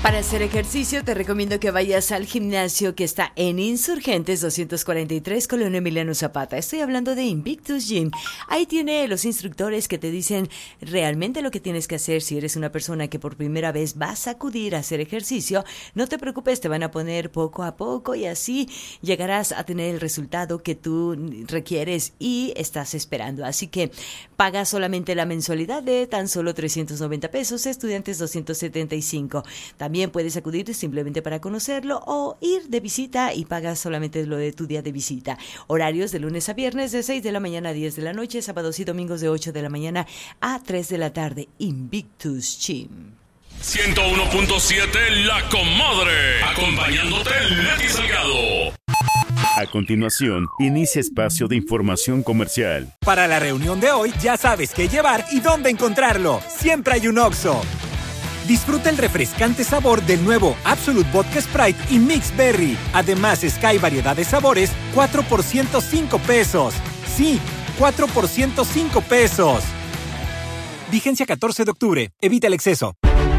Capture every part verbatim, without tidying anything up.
Para hacer ejercicio te recomiendo que vayas al gimnasio que está en Insurgentes doscientos cuarenta y tres, Colonia Emiliano Zapata. Estoy hablando de Invictus Gym. Ahí tiene los instructores que te dicen realmente lo que tienes que hacer. Si eres una persona que por primera vez vas a acudir a hacer ejercicio, no te preocupes, te van a poner poco a poco y así llegarás a tener el resultado que tú requieres y estás esperando. Así que paga solamente la mensualidad de tan solo trescientos noventa pesos, estudiantes doscientos setenta y cinco. También puedes acudir simplemente para conocerlo o ir de visita y pagas solamente lo de tu día de visita. Horarios de lunes a viernes de seis de la mañana a diez de la noche, sábados y domingos de ocho de la mañana a tres de la tarde. Invictus Gym. ciento uno punto siete La Comadre, acompañándote Leti Salgado. A continuación, inicia espacio de información comercial. Para la reunión de hoy, ya sabes qué llevar y dónde encontrarlo. Siempre hay un Oxxo. Disfruta el refrescante sabor del nuevo Absolute Vodka Sprite y Mix Berry. Además, Sky variedad de sabores, cuatro por ciento cinco pesos. Sí, cuatro por ciento cinco pesos. Vigencia catorce de octubre. Evita el exceso.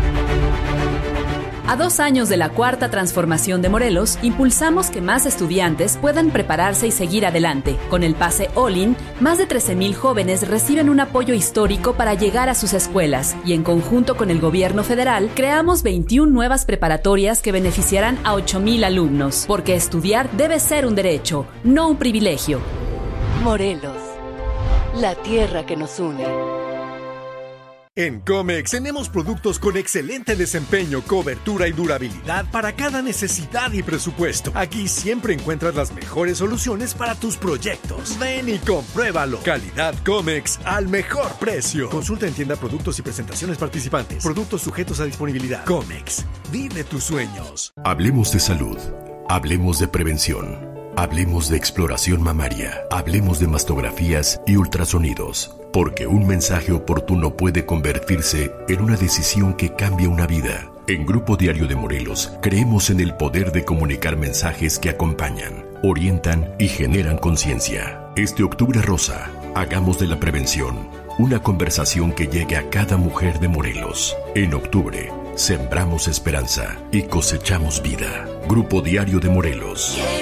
A dos años de la Cuarta Transformación de Morelos, impulsamos que más estudiantes puedan prepararse y seguir adelante. Con el pase All-In, más de trece mil jóvenes reciben un apoyo histórico para llegar a sus escuelas y en conjunto con el gobierno federal, creamos veintiuna nuevas preparatorias que beneficiarán a ocho mil alumnos. Porque estudiar debe ser un derecho, no un privilegio. Morelos, la tierra que nos une. En Comex tenemos productos con excelente desempeño, cobertura y durabilidad para cada necesidad y presupuesto. Aquí siempre encuentras las mejores soluciones para tus proyectos. Ven y compruébalo. Calidad Comex al mejor precio. Consulta en tienda productos y presentaciones participantes. Productos sujetos a disponibilidad. Comex, vive tus sueños. Hablemos de salud. Hablemos de prevención. Hablemos de exploración mamaria. Hablemos de mastografías y ultrasonidos. Porque un mensaje oportuno puede convertirse en una decisión que cambia una vida. En Grupo Diario de Morelos, creemos en el poder de comunicar mensajes que acompañan, orientan y generan conciencia. Este Octubre Rosa, hagamos de la prevención una conversación que llegue a cada mujer de Morelos. En octubre, sembramos esperanza y cosechamos vida. Grupo Diario de Morelos.